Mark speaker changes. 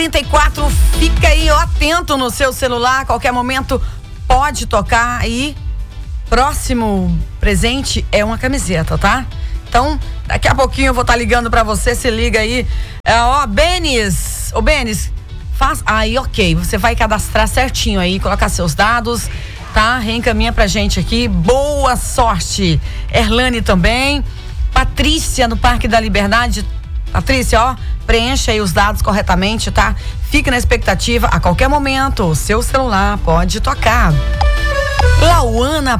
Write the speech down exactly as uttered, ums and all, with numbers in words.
Speaker 1: trinta e quatro, fica aí, ó, atento no seu celular, a qualquer momento pode tocar aí. Próximo presente é uma camiseta, tá? Então, daqui a pouquinho eu vou estar tá ligando pra você, se liga aí. É, ó, Benis, ô Benis, faz, aí ok, você vai cadastrar certinho aí, colocar seus dados, tá? Reencaminha pra gente aqui, boa sorte. Erlane também, Patrícia no Parque da Liberdade. Patrícia, ó, preencha aí os dados corretamente, tá? Fique na expectativa, a qualquer momento o seu celular pode tocar. Lauana